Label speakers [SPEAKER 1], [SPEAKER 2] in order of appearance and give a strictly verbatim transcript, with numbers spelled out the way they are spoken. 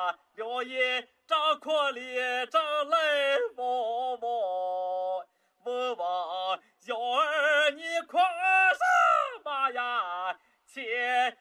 [SPEAKER 1] 呀，了一张阔里张来望望，问望幺儿你夸什么呀？且